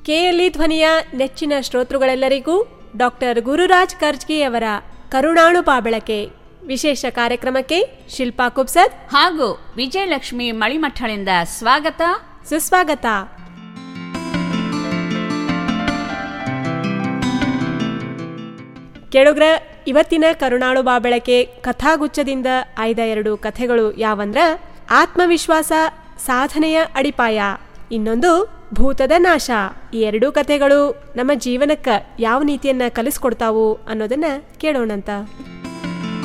KLE ಧ್ವನಿಯ ನೆಚ್ಚಿನ ಶ್ರೋತೃಗಳೆಲ್ಲರಿಗೂ doctor Gururaj ಕರ್ಜ್ಗಿ ಅವರ ಕರುಣಾಳು ಬಾಬೆಳಕೆ ವಿಶೇಷ ಕಾರ್ಯಕ್ರಮಕ್ಕೆ ಶಿಲ್ಪಾ ಕುಬ್ಸದ್ ಹಾಗೂ ವಿಜಯಲಕ್ಷ್ಮಿ ಮಳಿಮಠಳಿಂದ ಸ್ವಾಗತ ಸುಸ್ವಾಗತ. ಕೇಳುಗ್ರ, ಇವತ್ತಿನ ಕರುಣಾಳು ಬಾಬೆಳಕೆ ಕಥಾಗುಚ್ಛದಿಂದ ಆಯ್ದ 2 ಕಥೆಗಳು ಯಾವಂದ್ರ ಆತ್ಮವಿಶ್ವಾಸ ಸಾಧನೆಯ ಅಡಿಪಾಯ, ಇನ್ನೊಂದು ಭೂತದ ನಾಶ. ಈ 2 ಕಥೆಗಳು ನಮ್ಮ ಜೀವನಕ್ಕೆ ಯಾವ ನೀತಿಯನ್ನ ಕಲಿಸ್ಕೊಡ್ತಾವು ಅನ್ನೋದನ್ನ ಕೇಳೋಣಂತ.